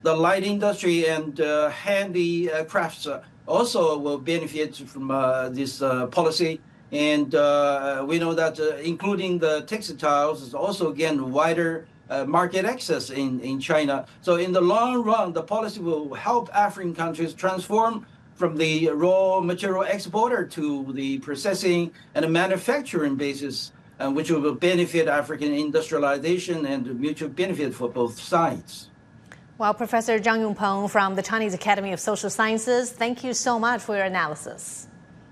The light industry and handicrafts also will benefit from this policy. And we know that including the textiles is also again wider market access in China. So in the long run, the policy will help African countries transform from the raw material exporter to the processing and the manufacturing basis, which will benefit African industrialization and mutual benefit for both sides. Well, Professor Zhang Yongpeng from the Chinese Academy of Social Sciences, thank you so much for your analysis.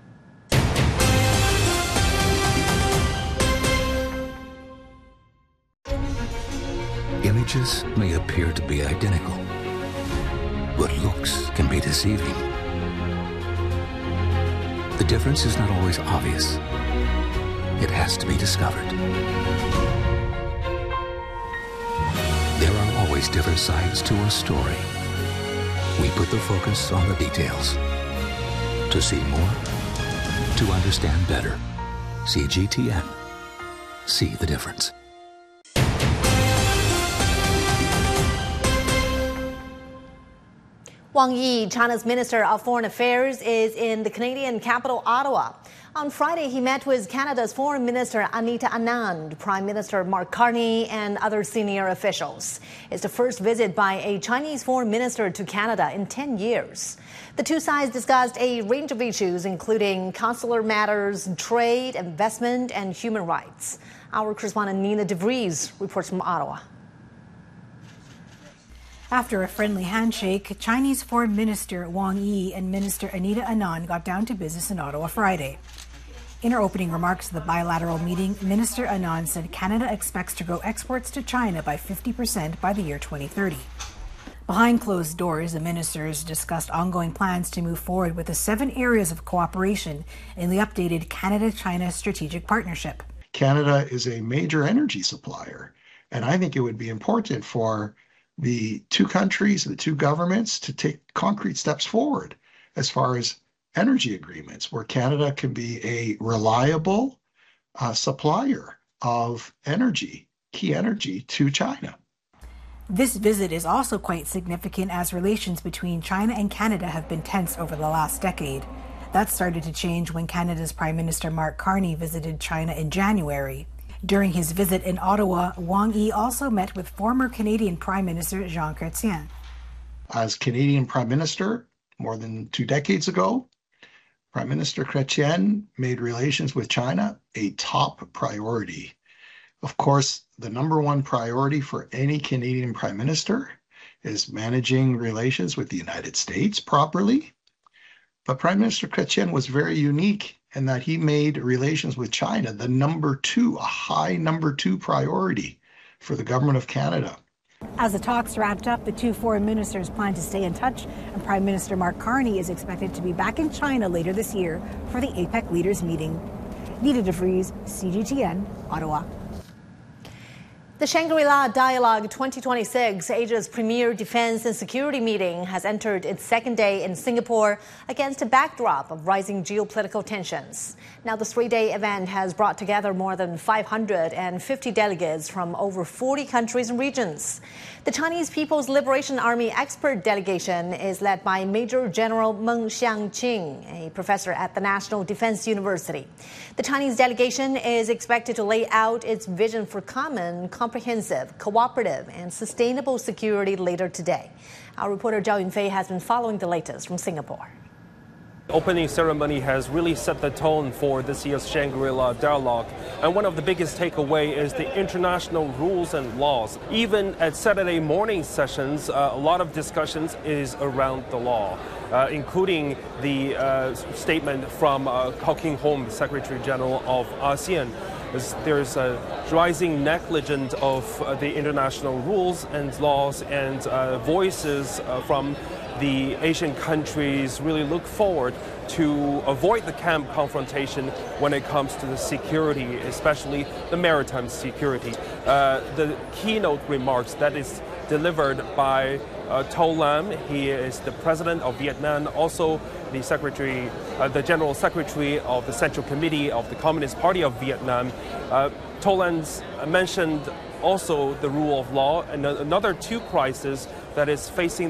Images may appear to be identical, but looks can be deceiving. The difference is not always obvious. It has to be discovered. There are always different sides to a story. We put the focus on the details. To see more, to understand better. CGTN. See the difference. Wang Yi, China's Minister of Foreign Affairs, is in the Canadian capital, Ottawa. On Friday, he met with Canada's Foreign Minister Anita Anand, Prime Minister Mark Carney, and other senior officials. It's the first visit by a Chinese foreign minister to Canada in 10 years. The two sides discussed a range of issues, including consular matters, trade, investment, and human rights. Our correspondent Nina DeVries reports from Ottawa. After a friendly handshake, Chinese Foreign Minister Wang Yi and Minister Anita Anand got down to business in Ottawa Friday. In her opening remarks at the bilateral meeting, Minister Anand said Canada expects to grow exports to China by 50% by the year 2030. Behind closed doors, the ministers discussed ongoing plans to move forward with the 7 areas of cooperation in the updated Canada-China Strategic Partnership. Canada is a major energy supplier, and I think it would be important for the two countries, the two governments, to take concrete steps forward as far as energy agreements, where Canada can be a reliable supplier of energy, key energy, to China. This visit is also quite significant as relations between China and Canada have been tense over the last decade. That started to change when Canada's Prime Minister Mark Carney visited China in January. During his visit in Ottawa, Wang Yi also met with former Canadian Prime Minister Jean Chrétien. As Canadian Prime Minister more than 2 decades ago, Prime Minister Chrétien made relations with China a top priority. Of course, the number one priority for any Canadian Prime Minister is managing relations with the United States properly. But Prime Minister Chrétien was very unique in that he made relations with China the a high number 2 priority for the government of Canada. As the talks wrapped up, the two foreign ministers plan to stay in touch, and Prime Minister Mark Carney is expected to be back in China later this year for the APEC leaders meeting. Nina DeVries, CGTN, Ottawa. The Shangri-La Dialogue 2026, Asia's premier defense and security meeting, has entered its second day in Singapore against a backdrop of rising geopolitical tensions. Now, the 3-day event has brought together more than 550 delegates from over 40 countries and regions. The Chinese People's Liberation Army expert delegation is led by Major General Meng Xiangqing, a professor at the National Defense University. The Chinese delegation is expected to lay out its vision for common, comprehensive, cooperative, and sustainable security later today. Our reporter Zhao Yunfei has been following the latest from Singapore. The opening ceremony has really set the tone for this year's Shangri-La Dialogue. And one of the biggest takeaway is the international rules and laws. Even at Saturday morning sessions, a lot of discussions is around the law, including the statement from Kao King Hom, Secretary General of ASEAN. There's a rising negligence of the international rules and laws, and voices from the Asian countries really look forward to avoid the camp confrontation when it comes to the security, especially the maritime security. The keynote remarks that is delivered by To Lam. He is the president of Vietnam, also the general secretary of the Central Committee of the Communist Party of Vietnam. To Lam mentioned also the rule of law and another two crises that is facing